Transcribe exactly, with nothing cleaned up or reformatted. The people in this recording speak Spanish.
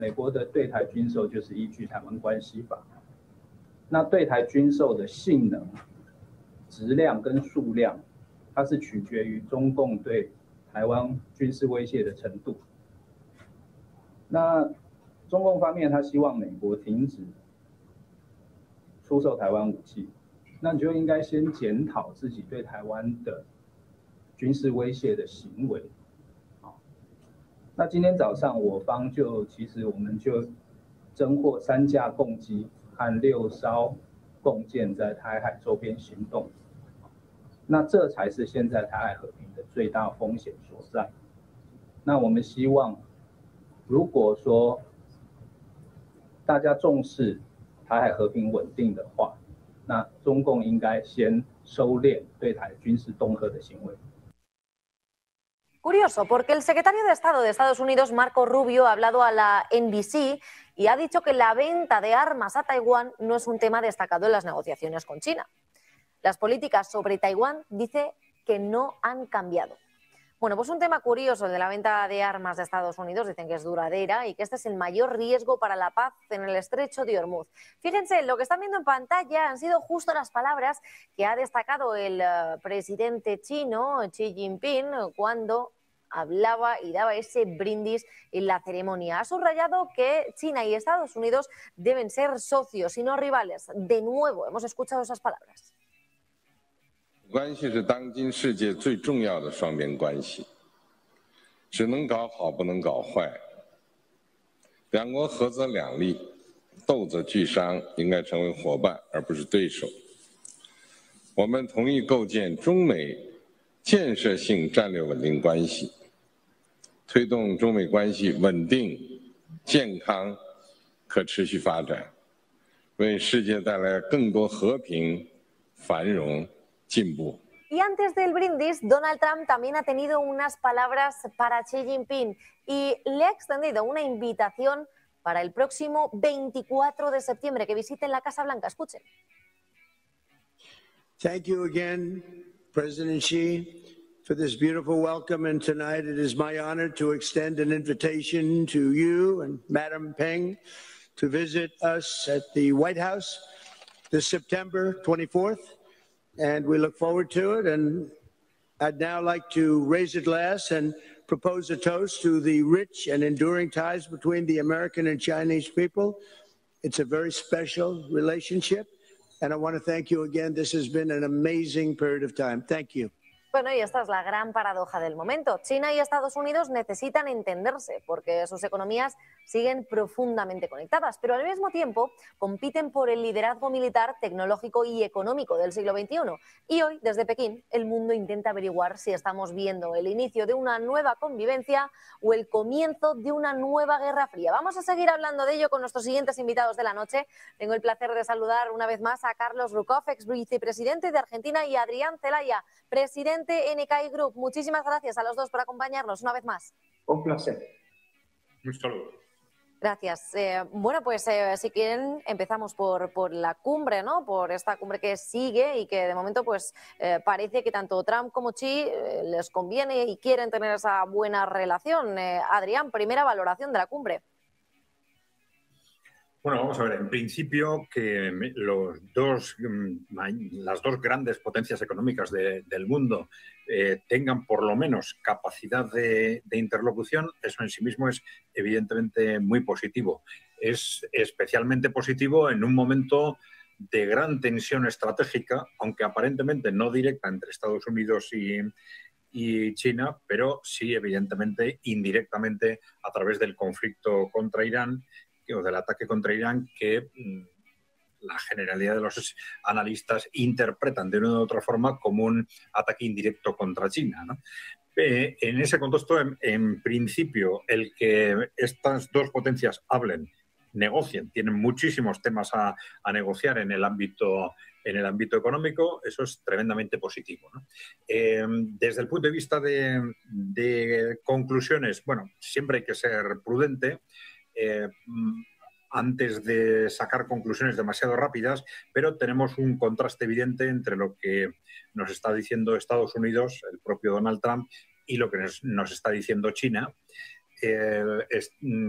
美国的对台军售就是依据《台湾关系法》，那对台军售的性能、质量跟数量，它是取决于中共对台湾军事威胁的程度。那中共方面，他希望美国停止出售台湾武器，那你就应该先检讨自己对台湾的军事威胁的行为。那今天早上我方就其实我们就侦获三架共机和六艘共舰在台海周边行动，那这才是现在台海和平的最大风险所在。那我们希望，如果说大家重视台海和平稳定的话，那中共应该先收敛对台军事恫吓的行为。 Curioso, porque el secretario de Estado de Estados Unidos, Marco Rubio, ha hablado a la N B C y ha dicho que la venta de armas a Taiwán no es un tema destacado en las negociaciones con China. Las políticas sobre Taiwán dice que no han cambiado. Bueno, pues un tema curioso, el de la venta de armas de Estados Unidos, dicen que es duradera y que este es el mayor riesgo para la paz en el estrecho de Hormuz. Fíjense, lo que están viendo en pantalla han sido justo las palabras que ha destacado el uh, presidente chino, Xi Jinping, cuando hablaba y daba ese brindis en la ceremonia. Ha subrayado que China y Estados Unidos deben ser socios y no rivales. De nuevo, hemos escuchado esas palabras. 关系是当今世界最重要的双边关系，只能搞好不能搞坏。两国合则两利，斗则俱伤，应该成为伙伴而不是对手。我们同意构建中美建设性战略稳定关系，推动中美关系稳定、健康、可持续发展，为世界带来更多和平、繁荣。 Y antes del brindis, Donald Trump también ha tenido unas palabras para Xi Jinping y le ha extendido una invitación para el próximo veinticuatro de septiembre, que visiten la Casa Blanca. Escuchen. Thank you again, President Xi, for this beautiful welcome. And tonight it is my honor to extend an invitation to you and Madam Peng to visit us at the White House this September twenty-fourth. And we look forward to it. And I'd now like to raise a glass and propose a toast to the rich and enduring ties between the American and Chinese people. It's a very special relationship. And I want to thank you again. This has been an amazing period of time. Thank you. Bueno, y esta es la gran paradoja del momento. China y Estados Unidos necesitan entenderse porque sus economías siguen profundamente conectadas, pero al mismo tiempo compiten por el liderazgo militar, tecnológico y económico del siglo veintiuno. Y hoy, desde Pekín, el mundo intenta averiguar si estamos viendo el inicio de una nueva convivencia o el comienzo de una nueva guerra fría. Vamos a seguir hablando de ello con nuestros siguientes invitados de la noche. Tengo el placer de saludar una vez más a Carlos Rukov, ex vicepresidente de Argentina, y a Adrián Celaya, presidente N K I Group. Muchísimas gracias a los dos por acompañarnos una vez más. Un placer. Un saludo. Gracias. Eh, bueno, pues eh, si quieren empezamos por, por la cumbre, ¿no? Por esta cumbre que sigue y que de momento pues eh, parece que tanto Trump como Xi eh, les conviene y quieren tener esa buena relación. Eh, Adrián, primera valoración de la cumbre. Bueno, vamos a ver, en principio que los dos, las dos grandes potencias económicas de, del mundo eh, tengan por lo menos capacidad de, de interlocución, eso en sí mismo es evidentemente muy positivo. Es especialmente positivo en un momento de gran tensión estratégica, aunque aparentemente no directa entre Estados Unidos y, y China, pero sí evidentemente indirectamente a través del conflicto contra Irán, o del ataque contra Irán, que mmm, la generalidad de los analistas interpretan de una u otra forma como un ataque indirecto contra China, ¿no? Eh, en ese contexto, en, en principio, el que estas dos potencias hablen, negocien, tienen muchísimos temas a, a negociar en el ámbito en el ámbito económico, eso es tremendamente positivo, ¿no? Eh, desde el punto de vista de, de conclusiones, bueno, siempre hay que ser prudente. Eh, antes de sacar conclusiones demasiado rápidas, pero tenemos un contraste evidente entre lo que nos está diciendo Estados Unidos, el propio Donald Trump, y lo que nos, nos está diciendo China. Eh, es,